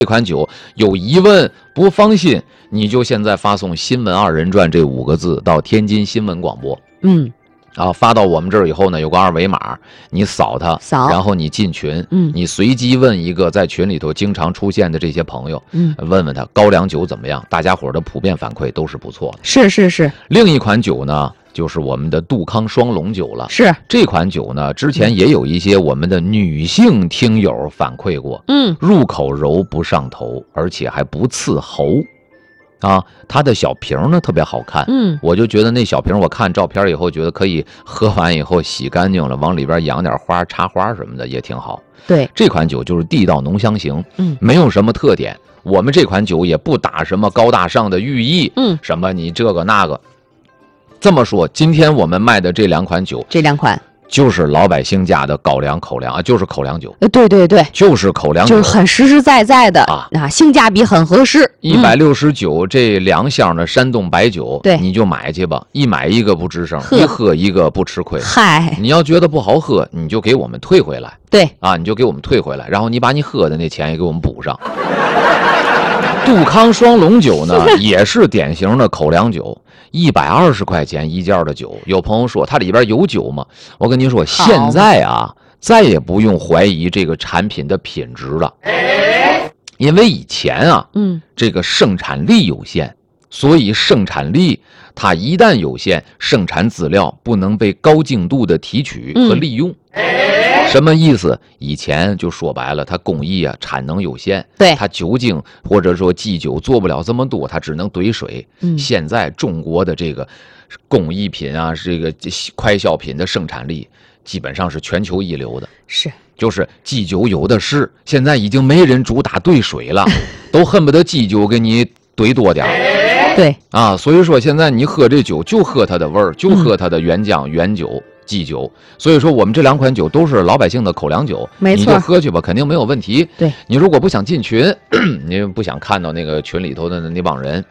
这款酒有疑问不放心，你就现在发送新闻二人转这5个字到天津新闻广播。发到我们这儿以后呢，有个2维码，你扫它，然后你进群，你随机问一个在群里头经常出现的这些朋友，问问他高粱酒怎么样，大家伙儿的普遍反馈都是不错的。 是。 另一款酒呢，就是我们的杜康双龙酒了。 是这款酒呢，之前也有一些我们的女性听友反馈过，入口柔不上头，而且还不刺喉。它的小瓶呢特别好看，我就觉得那小瓶，我看照片以后觉得可以喝完以后洗干净了，往里边养点花、插花什么的也挺好。 对， 这款酒就是地道浓香型，没有什么特点。我们这款酒也不打什么高大上的寓意，什么你这个那个。这么说，今天我们卖的这2款酒，就是老百姓家的高粱口粮啊，就是口粮酒。 对， 就是口粮酒， 就是很实实在在的性价比很合适。 169这2箱的山东白酒， 对， 你就买去吧，一买一个不吱声，一喝一个不吃亏。 嗨， 你要觉得不好喝，你就给我们退回来。 对你就给我们退回来，然后你把你喝的那钱也给我们补上。杜康双龙酒呢，也是典型的口粮酒，120块钱1件的酒。有朋友说它里边有酒吗？我跟您说，现在再也不用怀疑这个产品的品质了，因为以前这个生产力有限，所以生产力它一旦有限，生产资料不能被高精度的提取和利用。什么意思？以前就说白了，它工艺产能有限， 对， 它酒精或者说基酒做不了这么多，它只能兑水。现在中国的这个工艺品这个快消品的生产力基本上是全球一流的，就是基酒有的是，现在已经没人主打兑水了，都恨不得基酒给你兑多点。 对所以说现在你喝这酒就喝它的味儿，就喝它的原浆原酒。基酒，所以说我们这2款酒都是老百姓的口粮酒， 没错， 你就喝去吧，肯定没有问题。 对， 你如果不想进群，你不想看到那个群里头的那帮人，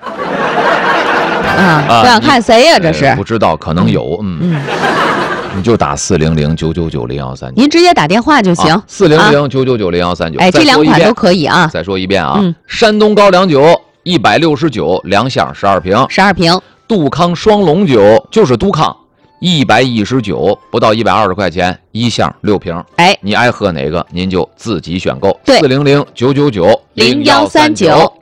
不想看谁呀？这是不知道，可能有，你就打400-999-0139， 您直接打电话就行 ，400-999-0139。 这2款都可以啊。 再说一遍山东高粱酒169，2箱12瓶，杜康双龙酒就是杜康。119，不到120块钱1箱6瓶，你爱喝哪个您就自己选购。 对 ，400-999-0139。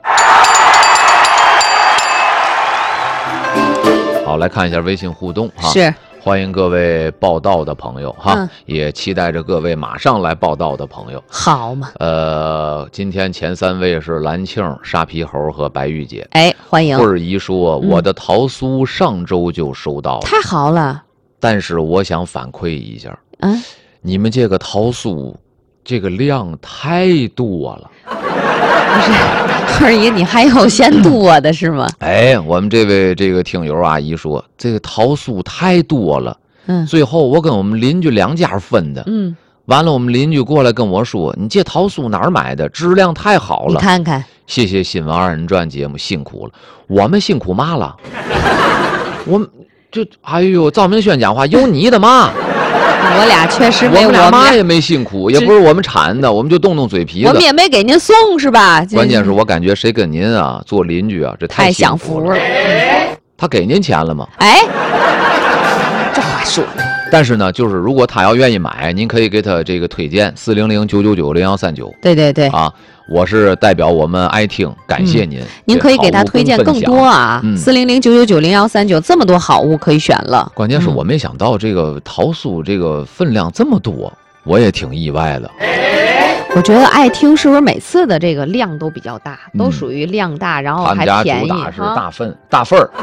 好，来看一下微信互动是。 欢迎各位报道的朋友也期待着各位马上来报道的朋友。 好嘛。 今天前3位是蓝庆、沙皮猴和白玉姐。 欢迎。 慧儿姨说，我的桃酥上周就收到了， 太好了。 但是我想反馈一下，你们这个桃酥这个量太多了。 不是，二姨，你还有嫌多的是吗？ 我们这位这个听友阿姨说，这个桃酥太多了。最后我跟我们邻居2家分的。完了，我们邻居过来跟我说，你这桃酥哪儿买的？质量太好了。 你看看， 谢谢新闻2人转节目辛苦了，我们辛苦嘛了？我们就赵明轩讲话有你的嘛？ 我俩确实没， 我们俩嘛也没辛苦，也不是我们产的，我们就动动嘴皮子。 我们也没给您送是吧？ 关键是我感觉谁跟您做邻居这太享福了。 他给您钱了吗？ 这话说。 但是呢，就是如果他要愿意买，您可以给他这个推荐400-999-0139。 对我是代表我们爱听，感谢您。 您可以给他推荐更多400-999-0139，这么多好物可以选了。 关键是我没想到这个桃酥这个分量这么多，我也挺意外的。 我觉得爱听是不是每次的这个量都比较大，都属于量大，然后还便宜。 他们家主打是大份儿。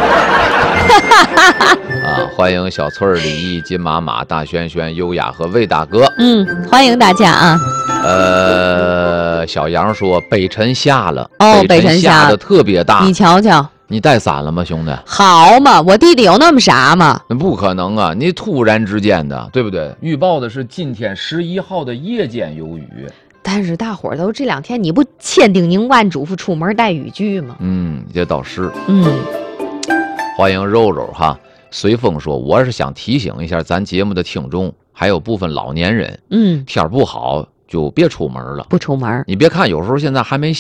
欢迎小翠儿、李毅、金马马、大轩轩、优雅和魏大哥。 欢迎大家小杨说北辰下了， 北辰下的特别大， 你瞧瞧。 你带伞了吗，兄弟？ 好嘛，我弟弟有那么傻吗？ 那不可能啊！你突然之间的，对不对？预报的是今天11号的夜间有雨。 但是大伙儿都这2天，你不千叮咛万嘱咐出门带雨具吗？ 这倒是。欢迎肉肉随风说，我是想提醒一下咱节目的听众，还有部分老年人，天不好就别出门了。 不出门儿。 你别看有时候现在还没